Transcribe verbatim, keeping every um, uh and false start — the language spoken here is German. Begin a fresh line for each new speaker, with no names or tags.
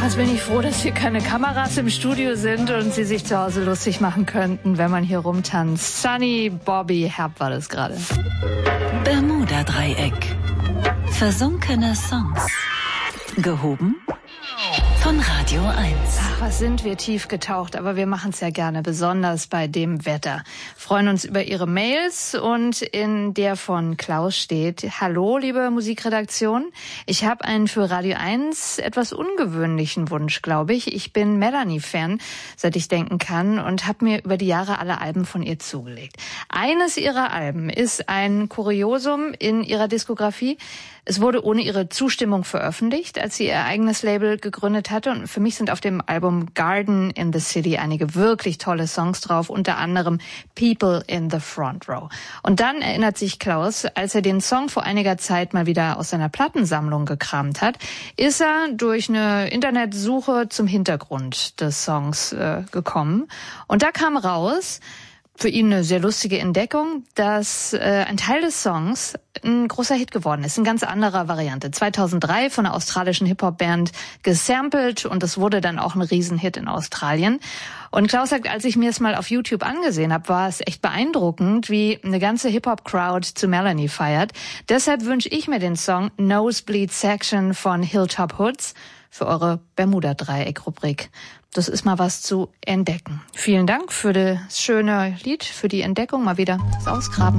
was bin ich froh, dass hier keine Kameras im Studio sind und Sie sich zu Hause lustig machen könnten, wenn man hier rumtanzt. Sunny Bobby Herb war das gerade.
Bermuda-Dreieck. Versunkene Songs. Gehoben von Radio eins.
Ach, was sind wir tief getaucht, aber wir machen es ja gerne, besonders bei dem Wetter. Freuen uns über Ihre Mails und in der von Klaus steht: Hallo, liebe Musikredaktion. Ich habe einen für Radio eins etwas ungewöhnlichen Wunsch, glaube ich. Ich bin Melanie-Fan, seit ich denken kann, und habe mir über die Jahre alle Alben von ihr zugelegt. Eines ihrer Alben ist ein Kuriosum in ihrer Diskografie. Es wurde ohne ihre Zustimmung veröffentlicht, als sie ihr eigenes Label gegründet hatte. Und für mich sind auf dem Album Garden in the City einige wirklich tolle Songs drauf, unter anderem People in the Front Row. Und dann erinnert sich Klaus, als er den Song vor einiger Zeit mal wieder aus seiner Plattensammlung gekramt hat, ist er durch eine Internetsuche zum Hintergrund des Songs äh, gekommen. Und da kam raus, für ihn eine sehr lustige Entdeckung, dass äh, ein Teil des Songs ein großer Hit geworden ist, in ganz anderer Variante. zweitausenddrei von einer australischen Hip-Hop-Band gesampelt und es wurde dann auch ein Riesenhit in Australien. Und Klaus sagt, als ich mir es mal auf YouTube angesehen habe, war es echt beeindruckend, wie eine ganze Hip-Hop-Crowd zu Melanie feiert. Deshalb wünsche ich mir den Song Nosebleed Section von Hilltop Hoods für eure Bermuda-Dreieck-Rubrik. Das ist mal was zu entdecken. Vielen Dank für das schöne Lied, für die Entdeckung, mal wieder das Ausgraben.